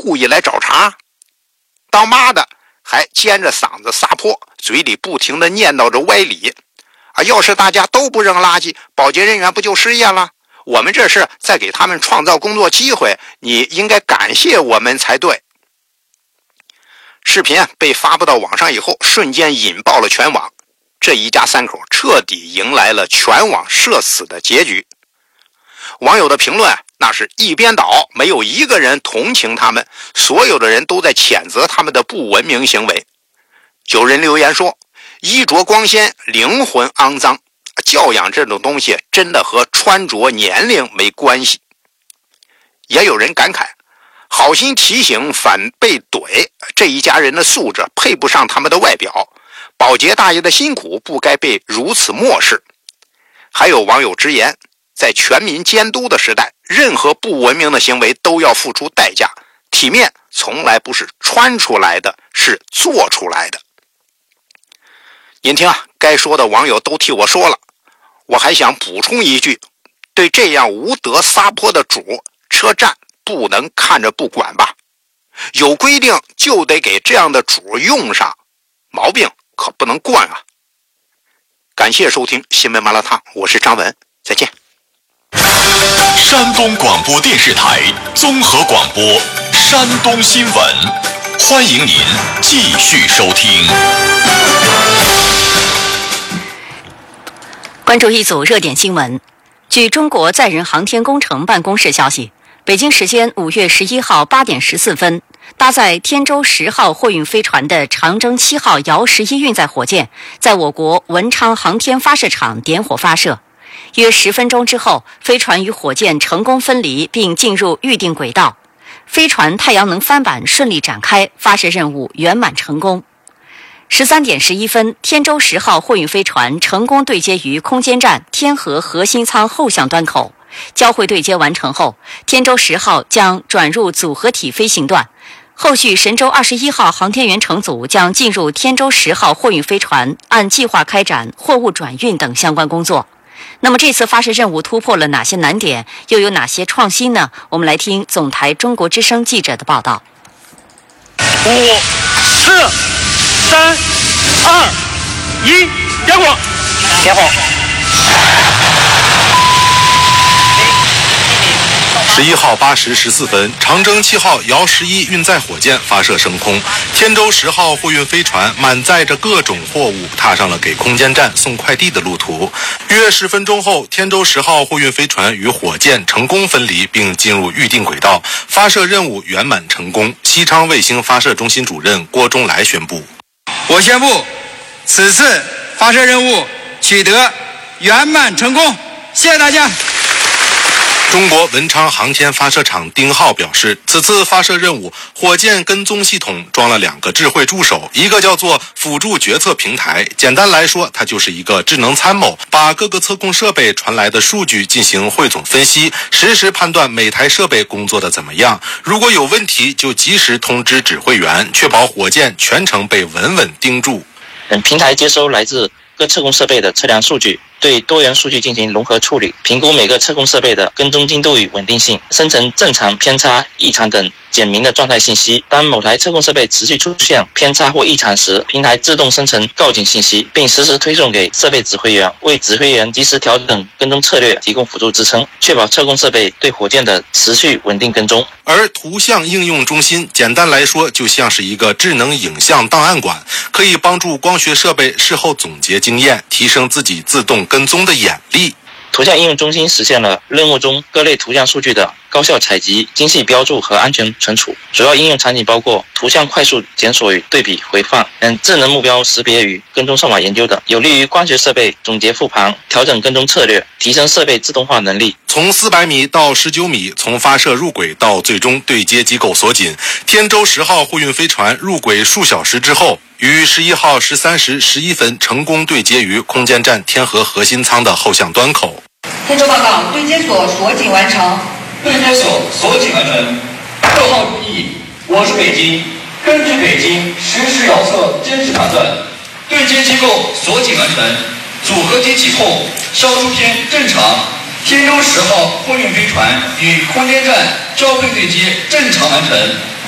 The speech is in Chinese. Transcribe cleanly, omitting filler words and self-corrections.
故意来找茬？当妈的还尖着嗓子撒泼，嘴里不停地念叨着歪理啊！要是大家都不扔垃圾，保洁人员不就失业了？我们这是在给他们创造工作机会，你应该感谢我们才对。视频被发布到网上以后，瞬间引爆了全网。这一家三口彻底迎来了全网社死的结局。网友的评论那是一边倒，没有一个人同情他们，所有的人都在谴责他们的不文明行为。有人留言说，衣着光鲜，灵魂肮脏，教养这种东西真的和穿着年龄没关系。也有人感慨，好心提醒反被怼，这一家人的素质配不上他们的外表，保洁大爷的辛苦不该被如此漠视。还有网友直言，在全民监督的时代，任何不文明的行为都要付出代价，体面从来不是穿出来的，是做出来的。您听啊，该说的网友都替我说了，我还想补充一句，对这样无德撒泼的主，车站不能看着不管吧？有规定就得给这样的主用上，毛病可不能惯啊！感谢收听新闻麻辣烫，我是张文，再见。 山东广播电视台综合广播山东新闻，欢迎您继续收听。 关注一组热点新闻。据中国载人航天工程办公室消息，北京时间5月11号8点14分，搭载天舟10号货运飞船的长征7号遥11运载火箭在我国文昌航天发射场点火发射。约10分钟之后，飞船与火箭成功分离并进入预定轨道，飞船太阳能帆板顺利展开，发射任务圆满成功。13点11分，天舟10号货运飞船成功对接于空间站天河核心舱后向端口。交会对接完成后，天舟10号将转入组合体飞行段。后续神舟21号航天员乘组将进入天舟10号货运飞船，按计划开展货物转运等相关工作。那么这次发射任务突破了哪些难点，又有哪些创新呢？我们来听总台中国之声记者的报道。 5、4、3、2、1，点火！点火 ！11号8时14分，长征7号遥11运载火箭发射升空，天舟10号货运飞船满载着各种货物，踏上了给空间站送快递的路途。约10分钟后，天舟10号货运飞船与火箭成功分离，并进入预定轨道，发射任务圆满成功。西昌卫星发射中心主任郭忠来宣布： 我宣布，此次发射任务取得圆满成功。谢谢大家。 中国文昌航天发射场丁浩表示，此次发射任务，火箭跟踪系统装了2个智慧助手，一个叫做辅助决策平台，简单来说，它就是一个智能参谋，把各个测控设备传来的数据进行汇总分析，实时判断每台设备工作的怎么样，如果有问题就及时通知指挥员，确保火箭全程被稳稳盯住。 平台接收来自各测控设备的测量数据，对多元数据进行融合处理，评估每个测控设备的跟踪精度与稳定性，生成正常、偏差、异常等简明的状态信息。当某台测控设备持续出现偏差或异常时，平台自动生成告警信息，并实时推送给设备指挥员，为指挥员及时调整跟踪策略提供辅助支撑，确保测控设备对火箭的持续稳定跟踪。 而图像应用中心简单来说就像是一个智能影像档案馆，可以帮助光学设备事后总结经验，提升自己自动跟踪的眼力。 图像应用中心实现了任务中各类图像数据的高效采集、精细标注和安全存储。主要应用场景包括图像快速检索与对比回放、智能目标识别与跟踪算法研究等，有利于光学设备总结复盘、调整跟踪策略，提升设备自动化能力。 从400米到19米，从发射入轨到最终对接机构锁紧，天舟10号货运飞船入轨数小时之后，于11号13时11分成功对接于空间站天河核心舱的后向端口。 天舟报告，对接所锁紧完成。 对接所锁紧完成。6号注意，我是北京，根据北京实时遥测监视判断，对接机构锁紧完成，组合体起控，消除偏正常。天舟10号货运飞船与空间站交会对接正常完成。